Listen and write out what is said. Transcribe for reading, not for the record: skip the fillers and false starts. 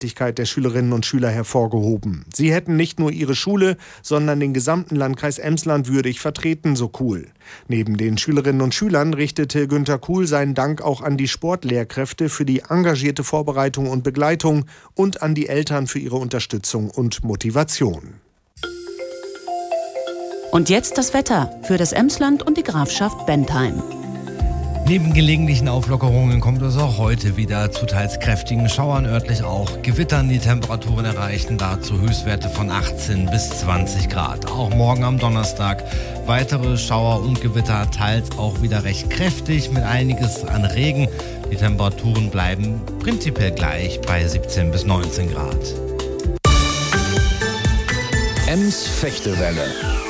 Tätigkeit der Schülerinnen und Schüler hervorgehoben. Sie hätten nicht nur ihre Schule, sondern den gesamten Landkreis Emsland würdig vertreten, so Kuhl. Neben den Schülerinnen und Schülern richtete Günter Kuhl seinen Dank auch an die Sportlehrkräfte für die engagierte Vorbereitung und Begleitung und an die Eltern für ihre Unterstützung und Motivation. Und jetzt das Wetter für das Emsland und die Grafschaft Bentheim. Neben gelegentlichen Auflockerungen kommt es auch heute wieder zu teils kräftigen Schauern, örtlich auch Gewittern. Die Temperaturen erreichen dazu Höchstwerte von 18 bis 20 Grad. Auch morgen am Donnerstag weitere Schauer und Gewitter, teils auch wieder recht kräftig mit einiges an Regen. Die Temperaturen bleiben prinzipiell gleich bei 17 bis 19 Grad. Ems Fechtewelle.